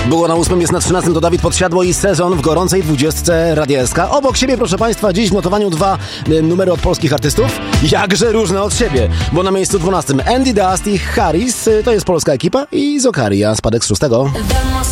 Było na 8, jest na 13, to Dawid Podsiadło i Sezon w gorącej 20 Radia SK. Obok siebie, proszę Państwa, dziś w notowaniu 2 numery od polskich artystów. Jakże różne od siebie, bo na miejscu 12 Andy Dust i Harris, to jest polska ekipa, i Zokaria, spadek z 6.